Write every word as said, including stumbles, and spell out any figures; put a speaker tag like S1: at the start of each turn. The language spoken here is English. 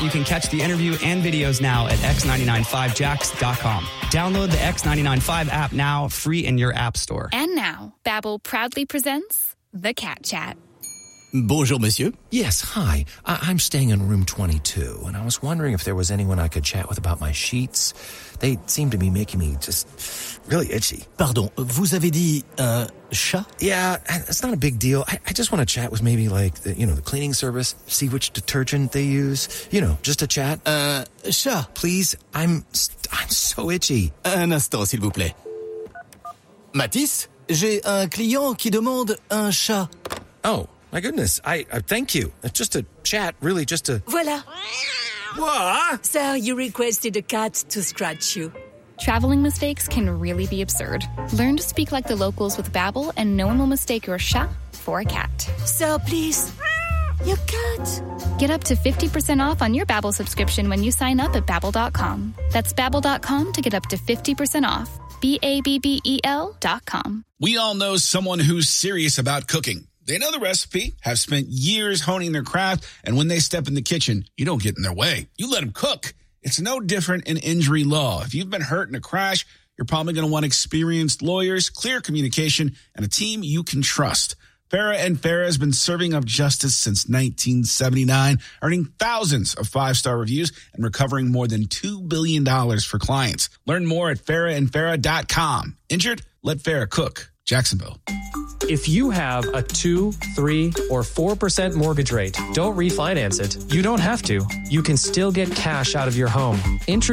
S1: You can catch the interview and videos now at x nine nine five jacks dot com. Download the X nine nine five app now, free in your app store.
S2: And now, Babbel proudly presents The Cat Chat.
S3: Bonjour, monsieur.
S4: Yes, hi. I- I'm staying in room twenty-two, and I was wondering if there was anyone I could chat with about my sheets. They seem to be making me just really itchy.
S3: Pardon, vous avez dit un chat?
S4: Yeah, it's not a big deal. I, I just want to chat with maybe like, the, you know, the cleaning service, see which detergent they use. You know, just a chat.
S3: Un chat.
S4: Please, I'm I'm so itchy.
S3: Un instant, s'il vous plaît. Mathis, j'ai un client qui demande un chat.
S4: Oh, my goodness. I, I thank you. It's just a chat, really, just a...
S5: Voilà.
S4: What?
S5: Sir, you requested a cat to scratch you.
S2: Traveling mistakes can really be absurd. Learn to speak like the locals with Babbel, and no one will mistake your chat for a cat.
S5: Sir, please. Your cat.
S2: Get up to fifty percent off on your Babbel subscription when you sign up at Babbel dot com. That's Babbel dot com to get up to fifty percent off. B A B B E L dot com.
S6: We all know someone who's serious about cooking. They know the recipe, have spent years honing their craft, and when they step in the kitchen, you don't get in their way. You let them cook. It's no different in injury law. If you've been hurt in a crash, you're probably going to want experienced lawyers, clear communication, and a team you can trust. Farah and Farah has been serving up justice since nineteen seventy-nine, earning thousands of five-star reviews and recovering more than two billion dollars for clients. Learn more at farah and farah dot com. Injured? Let Farah cook. Jacksonville.
S7: If you have a two, three, or four percent mortgage rate, don't refinance it. You don't have to. You can still get cash out of your home. Introduce